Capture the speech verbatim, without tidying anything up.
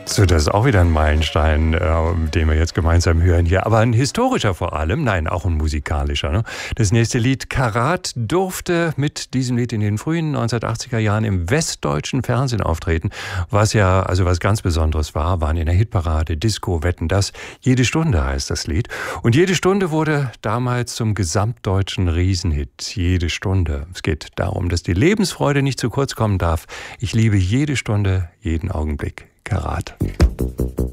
So, das ist auch wieder ein Meilenstein, äh, den wir jetzt gemeinsam hören hier. Aber ein historischer vor allem, nein, auch ein musikalischer. Ne? Das nächste Lied, Karat, durfte mit diesem Lied in den frühen neunzehnhundertachtziger Jahren im westdeutschen Fernsehen auftreten. Was ja, also was ganz Besonderes war, waren in der Hitparade, Disco, Wetten, das. Jede Stunde heißt das Lied. Und jede Stunde wurde damals zum gesamtdeutschen Riesenhit. Jede Stunde. Es geht darum, dass die Lebensfreude nicht zu kurz kommen darf. Ich liebe jede Stunde, jeden Augenblick. Karat.